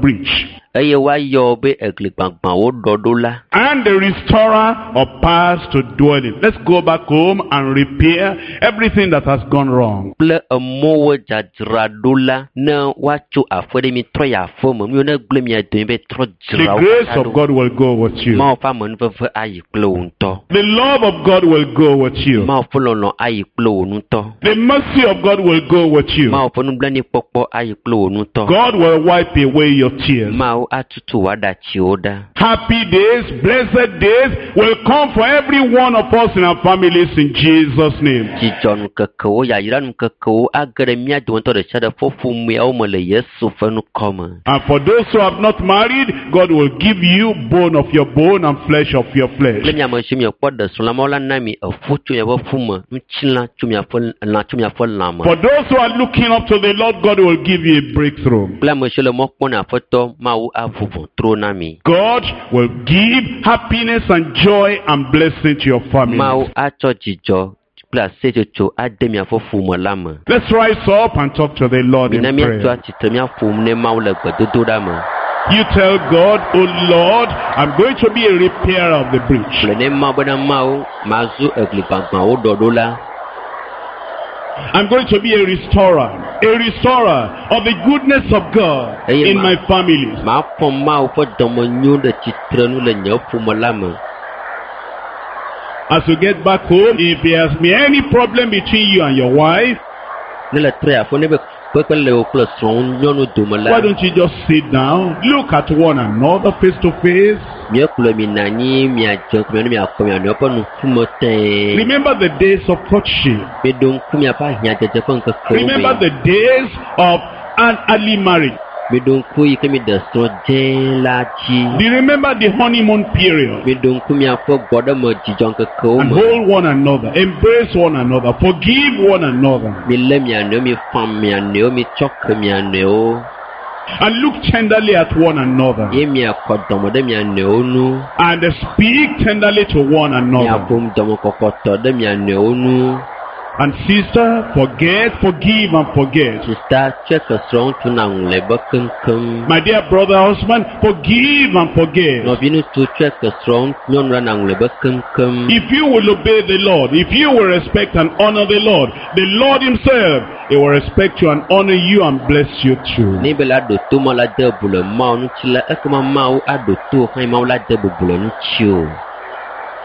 breach. And the restorer of paths to dwell in. Let's go back home and repair everything that has gone wrong. The grace of God will go with you. The love of God will go with you. The mercy of God will go with you. God will wipe away your tears. Happy days, blessed days will come for every one of us in our families in Jesus' name. And for those who have not married, God will give you bone of your bone and flesh of your flesh. For those who are looking up to the Lord, God will give you a breakthrough. God will give happiness and joy and blessing to your family. Let's rise up and talk to the Lord in prayer. You tell God, oh Lord, I'm going to be a repairer of the breach. I'm going to be a restorer of the goodness of God in my family. As you get back home, if there has been any problem between you and your wife, why don't you just sit down, look at one another face to face? Remember the days of courtship. Remember the days of an early marriage. Do you remember the honeymoon period? And hold one another, embrace one another, forgive one another. And look tenderly at one another. And speak tenderly to one another. And sister, forget, forgive, and forget. My dear brother, husband, forgive and forget. If you will obey the Lord, if you will respect and honor the Lord himself, he will respect you and honor you and bless you too.